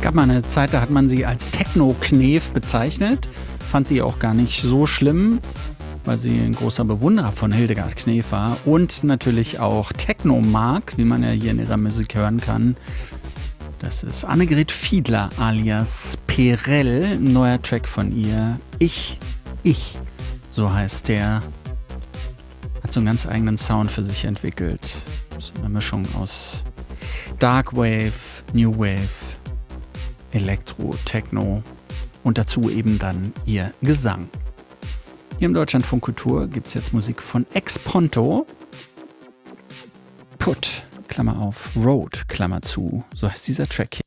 Gab mal eine Zeit, da hat man sie als Techno-Knef bezeichnet. Fand sie auch gar nicht so schlimm, weil sie ein großer Bewunderer von Hildegard Knef war und natürlich auch Techno mag, wie man ja hier in ihrer Musik hören kann. Das ist Annegret Fiedler alias Perel, ein neuer Track von ihr. Ich, so heißt der. Hat so einen ganz eigenen Sound für sich entwickelt. So eine Mischung aus Dark Wave, New Wave, Elektro, Techno und dazu eben dann ihr Gesang. Hier im Deutschlandfunk Kultur gibt es jetzt Musik von Ex-Ponto. Put, Klammer auf, Road, Klammer zu. So heißt dieser Track hier.